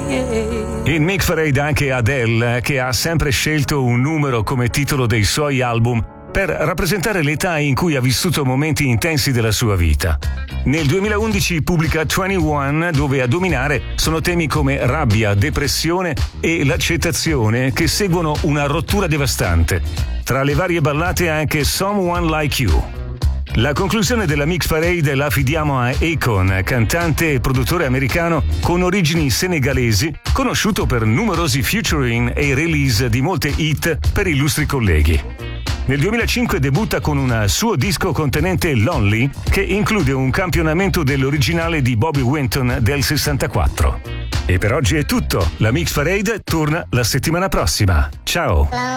In Mix Parade anche Adele, che ha sempre scelto un numero come titolo dei suoi album per rappresentare l'età in cui ha vissuto momenti intensi della sua vita. Nel 2011 pubblica 21, dove a dominare sono temi come rabbia, depressione e l'accettazione, che seguono una rottura devastante. Tra le varie ballate anche Someone Like You. La conclusione della Mix Parade la affidiamo a Akon, cantante e produttore americano con origini senegalesi, conosciuto per numerosi featuring e release di molte hit per illustri colleghi. Nel 2005 debutta con un suo disco contenente Lonely, che include un campionamento dell'originale di Bobby Winton del 64. E per oggi è tutto, la Mix Parade torna la settimana prossima. Ciao!